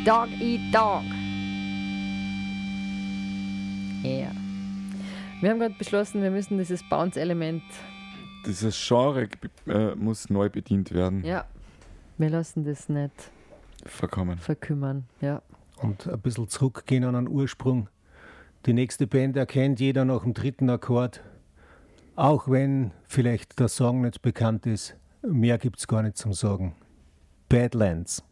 Dog Eat Dog. Ja. Wir haben gerade beschlossen, wir müssen dieses Bounce-Element... Dieses Genre muss neu bedient werden. Ja, wir lassen das nicht verkümmern. Ja. Und ein bisschen zurückgehen an einen Ursprung. Die nächste Band erkennt jeder nach dem dritten Akkord. Auch wenn vielleicht der Song nicht bekannt ist, mehr gibt's gar nicht zum Sagen. Badlands.